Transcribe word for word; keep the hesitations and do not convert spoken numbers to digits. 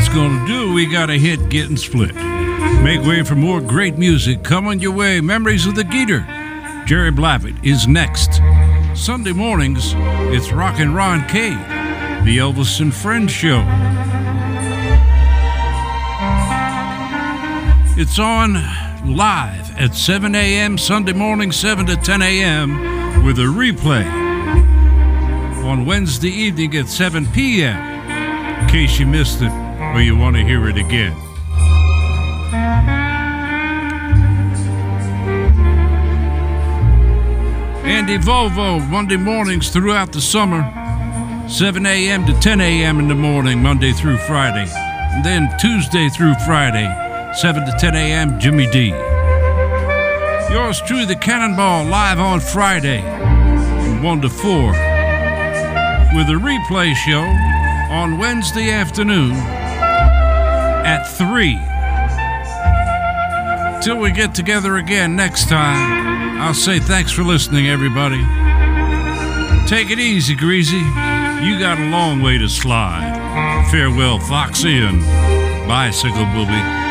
that's gonna do it. We got a hit getting split. Make way for more great music coming your way. Memories of the Geeter. Jerry Blavitt is next. Sunday mornings, it's Rockin' Ron Cade, the Elvis and Friends Show. It's on live at seven a.m. Sunday morning, seven to ten a.m. with a replay on Wednesday evening at seven p.m. in case you missed it or you want to hear it again. Andy Volvo, Monday mornings throughout the summer, seven a.m. to ten a.m. in the morning, Monday through Friday. And then Tuesday through Friday, seven to ten a.m., Jimmy D. Yours truly, the Cannonball, live on Friday from one to four, with a replay show on Wednesday afternoon at three. Till we get together again next time, I'll say thanks for listening, everybody. Take it easy, Greasy. You got a long way to slide. Farewell, Foxy and Bicycle Booby.